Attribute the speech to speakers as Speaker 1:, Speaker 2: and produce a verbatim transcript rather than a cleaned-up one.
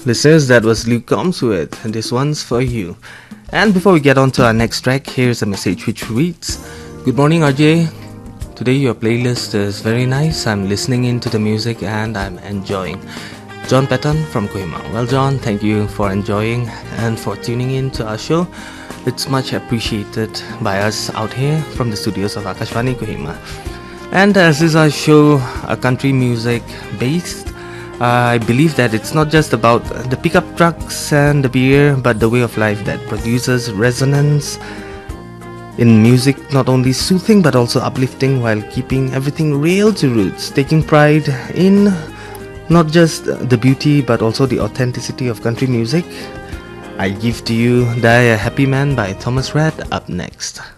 Speaker 1: Listeners, that was Luke Combs with This One's For You. And before we get on to our next track, here's a message which reads, Good morning, R J. Today your playlist is very nice. I'm listening into the music and I'm enjoying. John Patton from Kohima. Well, John, thank you for enjoying and for tuning in to our show. It's much appreciated by us out here from the studios of Akashvani Kohima. And as is our show, a country music based, I believe that it's not just about the pickup trucks and the beer, but the way of life that produces resonance in music, not only soothing but also uplifting while keeping everything real to roots, taking pride in not just the beauty but also the authenticity of country music. I give to you Die a Happy Man by Thomas Rhett up next.